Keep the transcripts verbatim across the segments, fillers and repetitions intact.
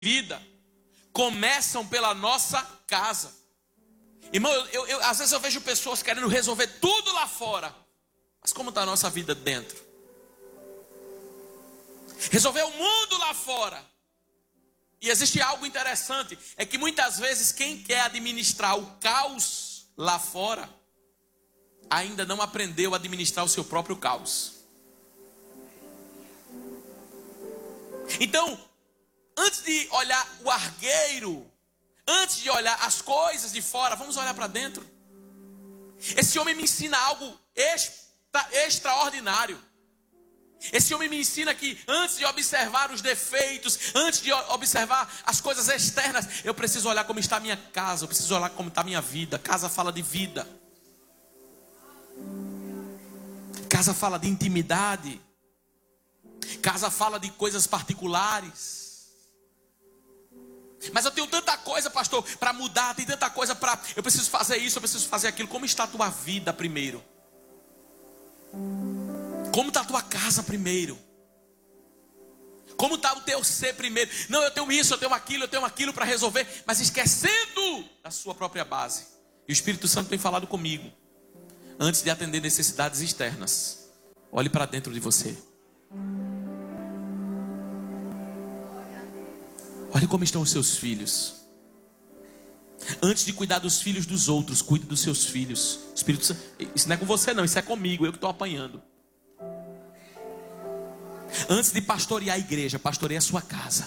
vida começam pela nossa casa. Irmão, eu, eu, eu, às vezes eu vejo pessoas querendo resolver tudo lá fora. Mas como está a nossa vida dentro? Resolver o mundo lá fora. E existe algo interessante, é que muitas vezes quem quer administrar o caos lá fora, ainda não aprendeu a administrar o seu próprio caos. Então, antes de olhar o argueiro, antes de olhar as coisas de fora, vamos olhar para dentro. Esse homem me ensina algo extra, extraordinário. Esse homem me ensina que antes de observar os defeitos, antes de observar as coisas externas, eu preciso olhar como está a minha casa, eu preciso olhar como está a minha vida. Casa fala de vida. Casa fala de intimidade. Casa fala de coisas particulares. Mas eu tenho tanta coisa, pastor, para mudar, tem tanta coisa para... Eu preciso fazer isso, eu preciso fazer aquilo. Como está a tua vida primeiro? Como está a tua casa primeiro? Como está o teu ser primeiro? Não, eu tenho isso, eu tenho aquilo, eu tenho aquilo para resolver, mas esquecendo da sua própria base. E o Espírito Santo tem falado comigo. Antes de atender necessidades externas, olhe para dentro de você. Olhe como estão os seus filhos. Antes de cuidar dos filhos dos outros, cuide dos seus filhos. Espírito Santo, isso não é com você não, isso é comigo, eu que estou apanhando. Antes de pastorear a igreja, pastoreie a sua casa.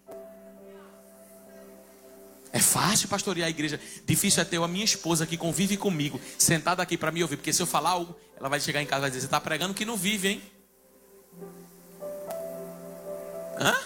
É fácil pastorear a igreja. Difícil é ter a minha esposa que convive comigo, sentada aqui para me ouvir. Porque se eu falar algo, ela vai chegar em casa e vai dizer: você está pregando que não vive, hein? Hã?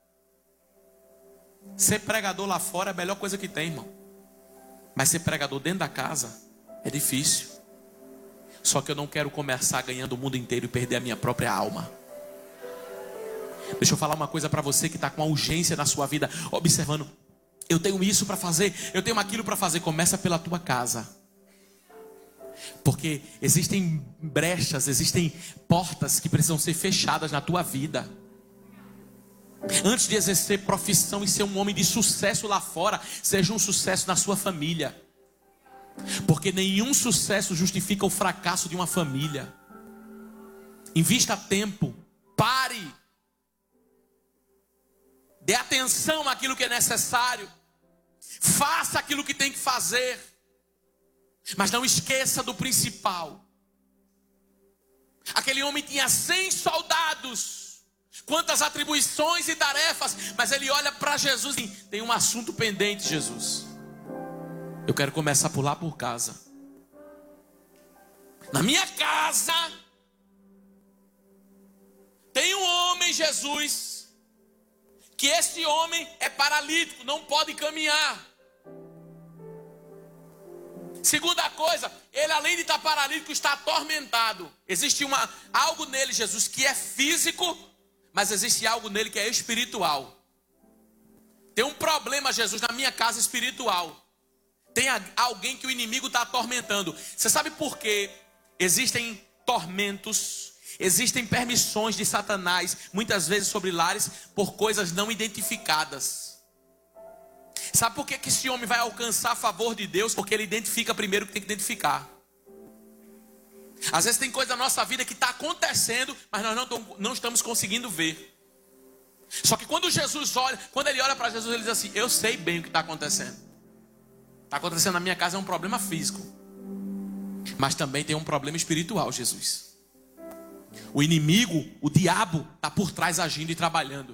Ser pregador lá fora é a melhor coisa que tem, irmão. Mas ser pregador dentro da casa é difícil. Só que eu não quero começar ganhando o mundo inteiro e perder a minha própria alma. Deixa eu falar uma coisa para você que está com a urgência na sua vida, observando: eu tenho isso para fazer, eu tenho aquilo para fazer. Começa pela tua casa. Porque existem brechas, existem portas que precisam ser fechadas na tua vida. Antes de exercer profissão e ser um homem de sucesso lá fora, seja um sucesso na sua família. Porque nenhum sucesso justifica o fracasso de uma família. Invista tempo, pare. Dê atenção àquilo que é necessário. Faça aquilo que tem que fazer. Mas não esqueça do principal. Aquele homem tinha cem soldados. Quantas atribuições e tarefas. Mas ele olha para Jesus e diz: tem um assunto pendente, Jesus. Eu quero começar por lá por casa. Na minha casa tem um homem, Jesus, que esse homem é paralítico, não pode caminhar. Segunda coisa, ele além de estar paralítico, está atormentado. Existe uma, algo nele, Jesus, que é físico, mas existe algo nele que é espiritual. Tem um problema, Jesus, na minha casa espiritual. Tem alguém que o inimigo está atormentando. Você sabe por quê? Existem tormentos, existem permissões de Satanás, muitas vezes sobre lares, por coisas não identificadas. Sabe por que que esse homem vai alcançar a favor de Deus? Porque ele identifica primeiro o que tem que identificar. Às vezes tem coisa na nossa vida que está acontecendo, mas nós não, não estamos conseguindo ver. Só que quando Jesus olha, quando ele olha para Jesus, ele diz assim: eu sei bem o que está acontecendo. Está acontecendo na minha casa é um problema físico, mas também tem um problema espiritual, Jesus. O inimigo, o diabo, está por trás agindo e trabalhando.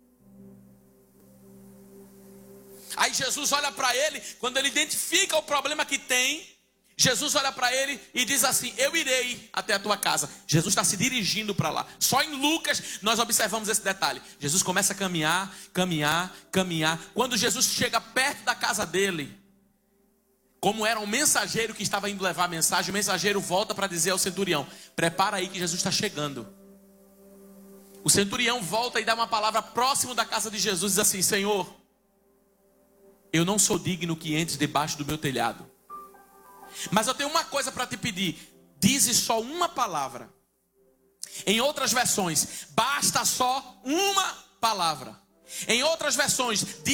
Aí Jesus olha para ele, quando ele identifica o problema que tem, Jesus olha para ele e diz assim: eu irei até a tua casa. Jesus está se dirigindo para lá. Só em Lucas nós observamos esse detalhe. Jesus começa a caminhar, caminhar, caminhar. Quando Jesus chega perto da casa dele, como era um mensageiro que estava indo levar a mensagem, o mensageiro volta para dizer ao centurião: prepara aí que Jesus está chegando. O centurião volta e dá uma palavra próximo da casa de Jesus e diz assim: Senhor, eu não sou digno que entres debaixo do meu telhado, mas eu tenho uma coisa para te pedir. Dize só uma palavra. Em outras versões, basta só uma palavra Em outras versões,